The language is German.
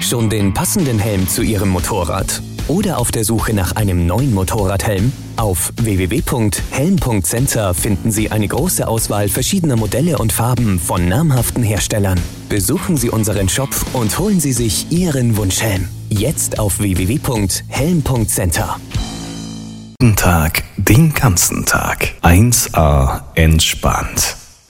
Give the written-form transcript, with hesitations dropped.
Schon den passenden Helm zu Ihrem Motorrad? Oder auf der Suche nach einem neuen Motorradhelm? Auf www.helm.center finden Sie eine große Auswahl verschiedener Modelle und Farben von namhaften Herstellern. Besuchen Sie unseren Shop und holen Sie sich Ihren Wunschhelm. Jetzt auf www.helm.center. Guten Tag, den ganzen Tag. 1A entspannt.